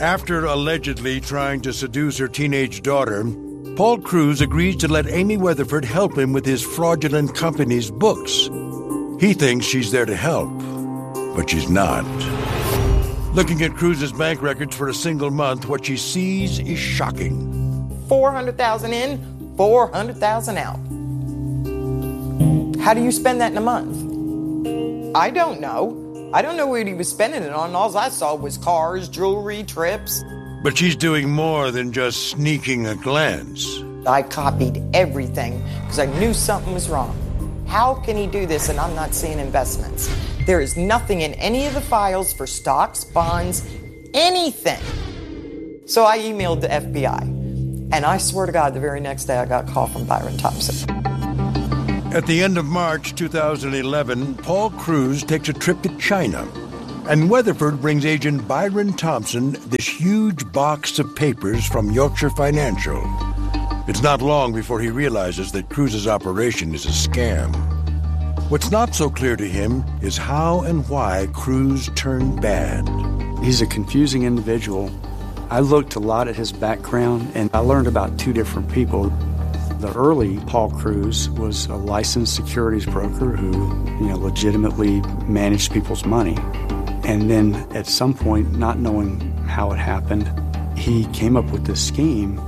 After allegedly trying to seduce her teenage daughter, Paul Cruz agrees to let Amy Weatherford help him with his fraudulent company's books. He thinks she's there to help, but she's not. Looking at Cruz's bank records for a single month, what she sees is shocking. $400,000 in, $400,000 out. How do you spend that in a month? I don't know. I don't know what he was spending it on. All I saw was cars, jewelry, trips. But she's doing more than just sneaking a glance. I copied everything because I knew something was wrong. How can he do this and I'm not seeing investments? There is nothing in any of the files for stocks, bonds, anything. So I emailed the FBI. And I swear to God, the very next day I got a call from Byron Thompson. At the end of March 2011, Paul Cruz takes a trip to China. And Weatherford brings agent Byron Thompson this huge box of papers from Yorkshire Financial. It's not long before he realizes that Cruz's operation is a scam. What's not so clear to him is how and why Cruz turned bad. He's a confusing individual. I looked a lot at his background, and I learned about two different people. The early Paul Cruz was a licensed securities broker who, legitimately managed people's money. And then at some point, not knowing how it happened, he came up with this scheme